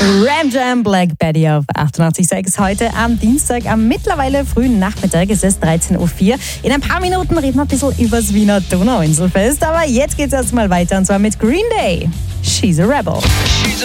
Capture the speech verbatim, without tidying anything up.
Ram Jam Black Betty auf achtundachtzig Komma sechs heute am Dienstag, am mittlerweile frühen Nachmittag. Es ist dreizehn Uhr vier. In ein paar Minuten reden wir ein bisschen übers Wiener Donauinselfest. Aber jetzt geht's erstmal weiter und zwar mit Green Day. She's a Rebel.